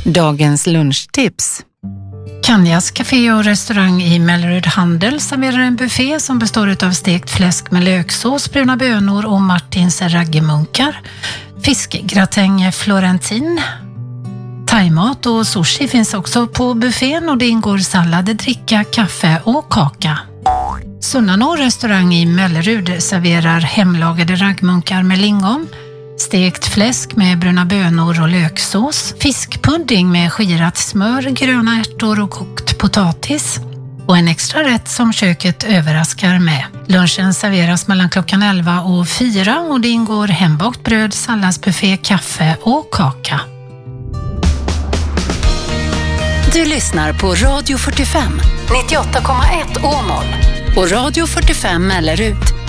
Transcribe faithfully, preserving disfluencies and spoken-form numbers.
Dagens lunchtips. Kanjas café och restaurang i Mellerud Handel serverar en buffé som består av stekt fläsk med löksås, bruna bönor och Martins raggemunkar. Fiskgratäng florentin. Thaimat och sushi finns också på buffén och det ingår sallad, dricka, kaffe och kaka. Sunnanå restaurang i Mellerud serverar hemlagade raggmunkar med lingon, stekt fläsk med bruna bönor och löksås, fiskpudding med skirat smör, gröna ärtor och kokt potatis och en extra rätt som köket överraskar med. Lunchen serveras mellan klockan elva och fyra och det ingår hembakt bröd, salladsbuffé, kaffe och kaka. Du lyssnar på Radio fyrtiofem, nittioåtta komma ett Åmål och Radio fyrtiofem Mellerud.